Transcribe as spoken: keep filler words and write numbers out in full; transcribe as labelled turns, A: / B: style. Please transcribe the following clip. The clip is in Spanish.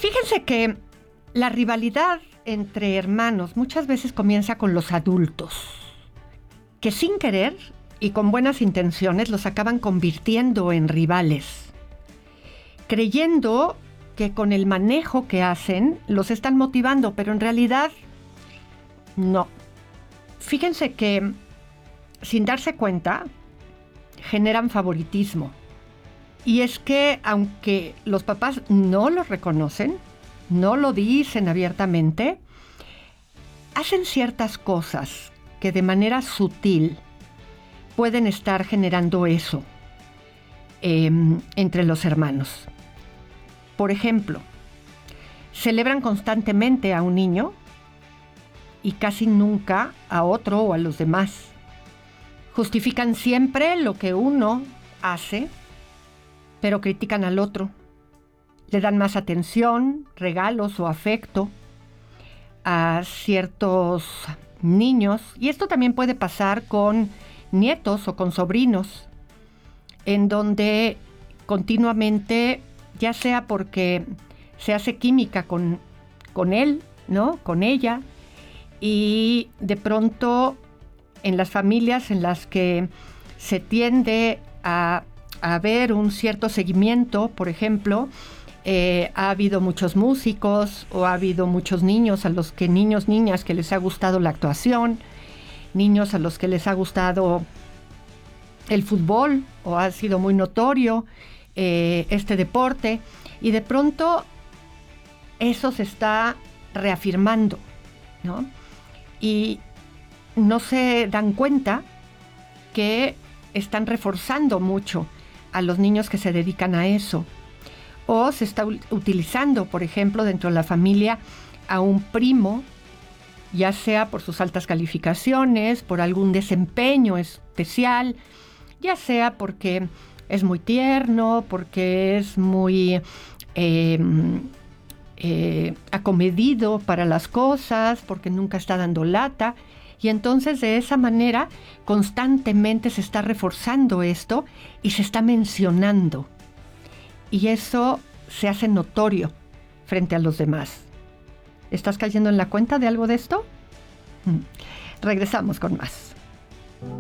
A: Fíjense que la rivalidad entre hermanos muchas veces comienza con los adultos, que sin querer y con buenas intenciones los acaban convirtiendo en rivales, creyendo que con el manejo que hacen los están motivando, pero en realidad no. Fíjense que sin darse cuenta generan favoritismo. Y es que aunque los papás no lo reconocen, no lo dicen abiertamente, hacen ciertas cosas que de manera sutil pueden estar generando eso eh, entre los hermanos. Por ejemplo, celebran constantemente a un niño y casi nunca a otro o a los demás. Justifican siempre lo que uno hace, pero critican al otro. Le dan más atención, regalos o afecto a ciertos niños. Y esto también puede pasar con nietos o con sobrinos, en donde continuamente, ya sea porque se hace química con, con él, ¿no? Con ella, y de pronto en las familias en las que se tiende a, a ver un cierto seguimiento, por ejemplo, eh, ha habido muchos músicos o ha habido muchos niños a los que, niños, niñas que les ha gustado la actuación, niños a los que les ha gustado el fútbol o ha sido muy notorio eh, este deporte, y de pronto eso se está reafirmando, ¿no? Y no se dan cuenta que están reforzando mucho a los niños que se dedican a eso. O se está utilizando, por ejemplo, dentro de la familia a un primo, ya sea por sus altas calificaciones, por algún desempeño especial, ya sea porque es muy tierno, porque es muy eh, eh, acomedido para las cosas, porque nunca está dando lata. Y entonces de esa manera constantemente se está reforzando esto y se está mencionando. Y eso se hace notorio frente a los demás. ¿Estás cayendo en la cuenta de algo de esto? Regresamos con más.